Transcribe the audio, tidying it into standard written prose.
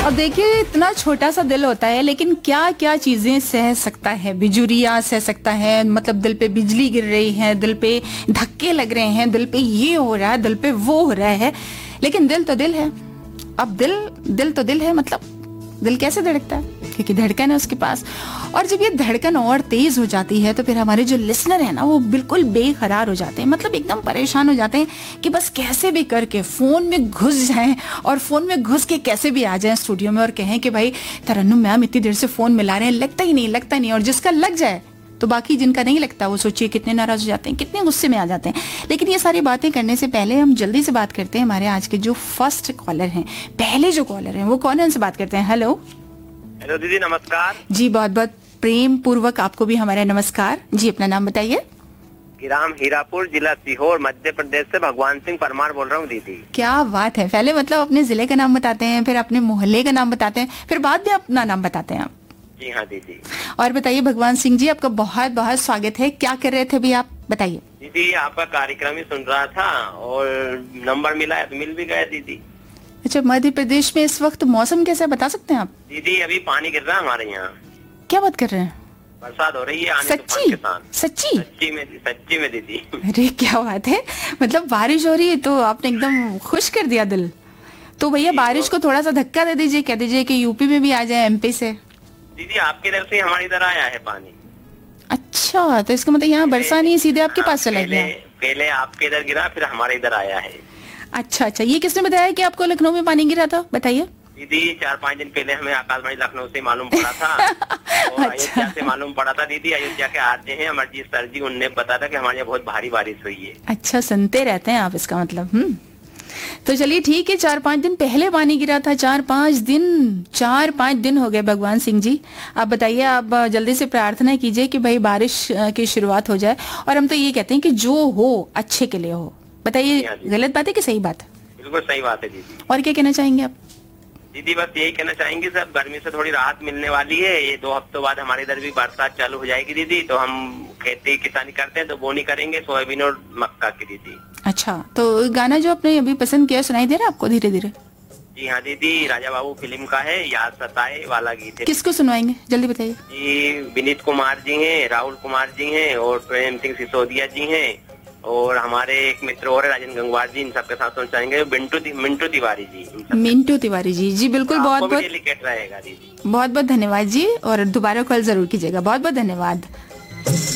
अब देखिए इतना छोटा सा दिल होता है लेकिन क्या क्या चीजें सह सकता है। बिजुरिया सह सकता है, मतलब दिल पे बिजली गिर रही है, दिल पे धक्के लग रहे हैं, दिल पे ये हो रहा है, दिल पे वो हो रहा है, लेकिन दिल तो दिल है। अब दिल तो दिल है, मतलब दिल कैसे धड़कता है? क्योंकि धड़कन है उसके पास। और जब ये धड़कन और तेज हो जाती है तो फिर हमारे जो लिसनर है ना वो बिल्कुल बेकरार हो जाते हैं, मतलब एकदम परेशान हो जाते हैं कि बस कैसे भी करके फोन में घुस जाएं और फोन में घुस के कैसे भी आ जाएं स्टूडियो में और कहें कि भाई तरन्नुम मैम इतनी देर से फोन मिला रहे हैं, लगता ही नहीं। और जिसका लग जाए तो बाकी जिनका नहीं लगता वो सोचिए कितने नाराज हो जाते हैं, कितने गुस्से में आ जाते हैं। लेकिन ये सारी बातें करने से पहले हम जल्दी से बात करते हैं हमारे आज के जो फर्स्ट कॉलर हैं, पहले जो कॉलर हैं वो कौन है, उनसे बात करते हैं। हेलो दीदी, नमस्कार जी। बहुत बहुत प्रेम पूर्वक आपको भी हमारा नमस्कार जी। अपना नाम बताइए। ग्राम हीरापुर, जिला सीहोर, मध्य प्रदेश से भगवान सिंह परमार बोल रहा हूँ दीदी। क्या बात है। पहले मतलब अपने जिले का नाम बताते हैं, फिर अपने मोहल्ले का नाम बताते हैं, फिर बाद में अपना नाम बताते हैं आप। जी हाँ दीदी। और बताइए भगवान सिंह जी, आपका बहुत बहुत स्वागत है। क्या कर रहे थे अभी आप, बताइए। दीदी आपका कार्यक्रम ही सुन रहा था और नंबर मिला है तो मिल भी गया दीदी। अच्छा, मध्य प्रदेश में इस वक्त मौसम कैसा है बता सकते हैं आप? दीदी अभी पानी गिर रहा है हमारे यहाँ। क्या बात कर रहे हैं? बरसात हो रही है, आने सच्ची के साथ। सच्ची में दीदी। अरे क्या बात है, मतलब बारिश हो रही है तो आपने एकदम खुश कर दिया दिल। तो भैया बारिश को थोड़ा सा धक्का दे दीजिए, कह दीजिए कि यूपी में भी आ जाए, एमपी से। दीदी आपके इधर से हमारी इधर आया है पानी। अच्छा, तो इसका मतलब यहाँ बरसा नहीं, सीधे आपके पास चला गया। पहले आपके इधर गिरा, फिर हमारे इधर आया है। अच्छा, ये किसने बताया कि आपको लखनऊ में पानी गिरा था, बताइए। दीदी 4-5 दिन पहले हमें आकाशवाणी लखनऊ से मालूम पड़ा था और अयोध्या से मालूम पड़ा था दीदी। अयोध्या के आते हैं अमरजीत सर जी, उनने बताया था कि हमारे यहाँ बहुत भारी बारिश हुई है। अच्छा, सुनते रहते हैं आप, इसका मतलब। तो चलिए ठीक है, 4-5 दिन पहले पानी गिरा था। 4-5 दिन हो गए भगवान सिंह जी। आप बताइए, आप जल्दी से प्रार्थना कीजिए कि भाई बारिश की शुरुआत हो जाए। और हम तो ये कहते हैं कि जो हो अच्छे के लिए हो। बताइए गलत बात है कि सही बात है? बिल्कुल सही बात है दीदी। और क्या कहना चाहेंगे आप? दीदी बस यही कहना चाहेंगे, सब गर्मी से थोड़ी राहत मिलने वाली है। ये 2 हफ्तों बाद हमारे इधर भी बरसात चालू हो जाएगी दीदी, तो हम खेती किसानी करते हैं तो बोनी करेंगे सोयाबीन और मक्का की दीदी। अच्छा, तो गाना जो आपने अभी पसंद किया सुनाई दे रहा है आपको धीरे धीरे? जी हाँ दीदी, राजा बाबू फिल्म का है, याद सताए वाला गीत है। किसको सुनवाएंगे जल्दी बताइए। जी विनीत कुमार जी हैं, राहुल कुमार जी हैं और प्रेम सिंह सिसोदिया जी हैं और हमारे एक मित्र और राजन गंगवार जी, इन सबके साथ सुन चाहेंगे। मिंटू तिवारी जी जी बिल्कुल। बहुत बहुत रहेगा दीदी। बहुत बहुत धन्यवाद जी, और दोबारा कॉल जरूर कीजिएगा। बहुत बहुत धन्यवाद।